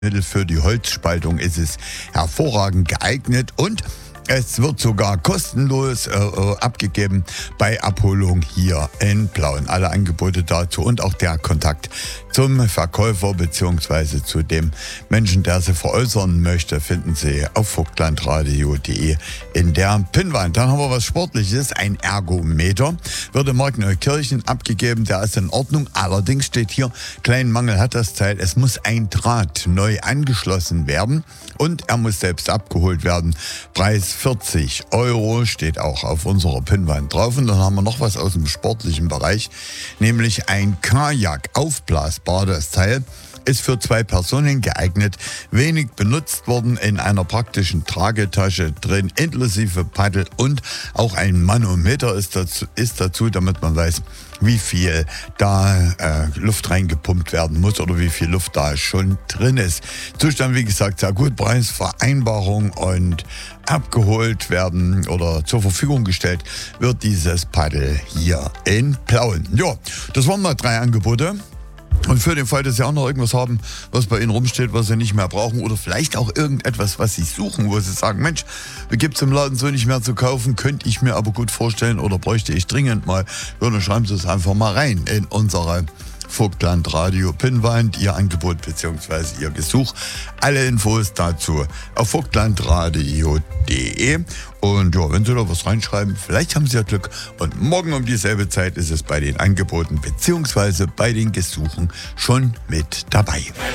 Mittel für die Holzspaltung ist es hervorragend geeignet und es wird sogar kostenlos abgegeben bei Abholung hier in Plauen. Alle Angebote dazu und auch der Kontakt zum Verkäufer bzw. zu dem Menschen, der sie veräußern möchte, finden Sie auf vogtlandradio.de in der Pinnwand. Dann haben wir was Sportliches, ein Ergometer, wird in Markneukirchen abgegeben, der ist in Ordnung. Allerdings steht hier, kleinen Mangel hat das Teil, es muss ein Draht neu angeschlossen werden und er muss selbst abgeholt werden. Preis 40 € steht auch auf unserer Pinnwand drauf. Und dann haben wir noch was aus dem sportlichen Bereich, nämlich ein Kajak, aufblasbar. Das Teil ist für 2 Personen geeignet, wenig benutzt worden, in einer praktischen Tragetasche drin, inklusive Paddel und auch ein Manometer ist dazu, damit man weiß, wie viel da Luft reingepumpt werden muss oder wie viel Luft da schon drin ist. Zustand, wie gesagt, sehr gut, Preisvereinbarung und abgeholt werden oder zur Verfügung gestellt wird dieses Paddel hier in Plauen. Ja, das waren mal 3 Angebote. Und für den Fall, dass Sie auch noch irgendwas haben, was bei Ihnen rumsteht, was Sie nicht mehr brauchen oder vielleicht auch irgendetwas, was Sie suchen, wo Sie sagen, Mensch, gibt es im Laden so nicht mehr zu kaufen, könnte ich mir aber gut vorstellen oder bräuchte ich dringend mal, ja, dann schreiben Sie es einfach mal rein in unsere Vogtlandradio Pinnwand, Ihr Angebot bzw. Ihr Gesuch. Alle Infos dazu auf vogtlandradio.de. Und ja, wenn Sie da was reinschreiben, vielleicht haben Sie ja Glück. Und morgen um dieselbe Zeit ist es bei den Angeboten bzw. bei den Gesuchen schon mit dabei.